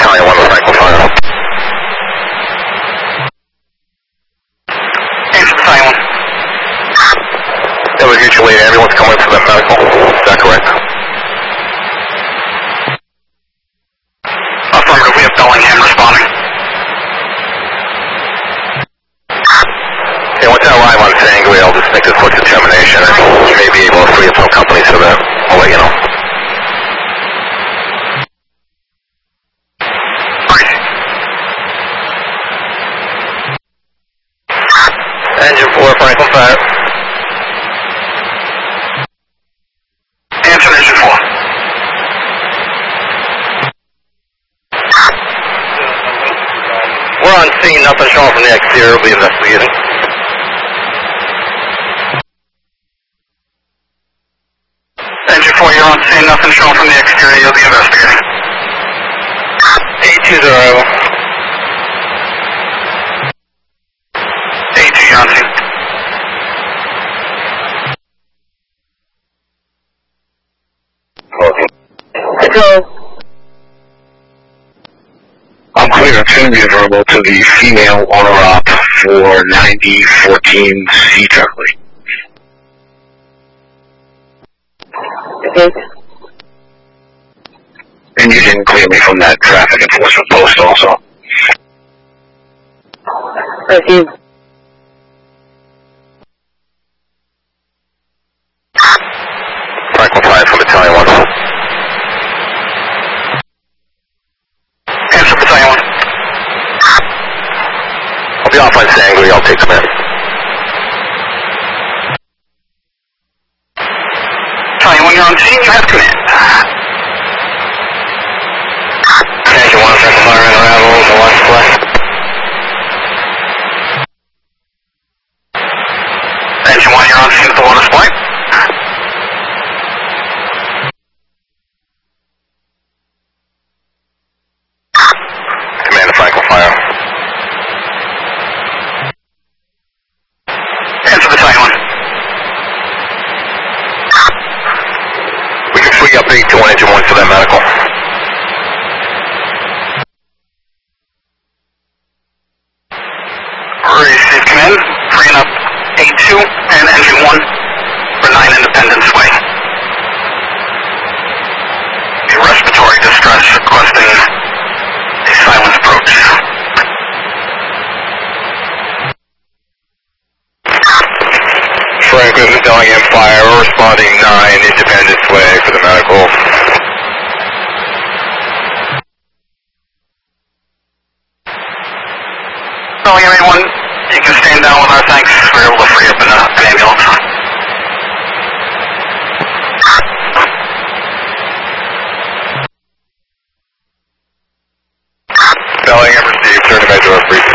Battalion 1 with Franklin Fire. Answer Battalion 1. That was mutual aid ambulance coming for the medical. Is that correct? Affirmative, we have Bellingham responding. Okay, once I arrive on Sangui, I'll just make a quick determination, and you may be able to free up some companies for that. I'll let you know. Engine 4, Franklin Fire. Answer Engine 4. We're on scene, nothing showing from the exterior, we'll be investigating. Engine 4, you're on scene, nothing showing from the exterior, you'll be investigating. 820. 82, you're on scene. Control. I'm clear. It's going to be available to the female owner-op for 9014 C Charlie. Okay. And you didn't clear me from that traffic enforcement post also. Received. Franklin Fire from Battalion 1. Answer Battalion 1. I'll be off on Sangui, I'll take command. Battalion 1, you're on scene, you have command. Engine 1, Franklin Fire, unravel, the left flank. Engine 1, you're on scene at the water supply. Command of Franklin Fire. Answer Battalion 1. We can free up 82 on Engine 1 for that medical. Receive command, freeing up 82 and Engine 1 for 9 Independence Way. A respiratory distress requesting a silent approach. Franklin Battalion Fire, we're responding 9 Independence Way for the medical. Battalion 1, you can stand down with our thanks. We're able to free up an ambulance. Bellingham received, turn to Metro 3.